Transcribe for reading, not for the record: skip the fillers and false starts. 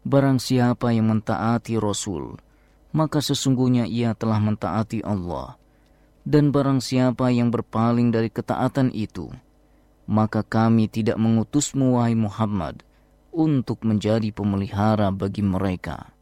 Barang siapa yang mentaati Rasul, maka sesungguhnya ia telah mentaati Allah. Dan barang siapa yang berpaling dari ketaatan itu, maka kami tidak mengutusmu, wahai Muhammad, untuk menjadi pemelihara bagi mereka.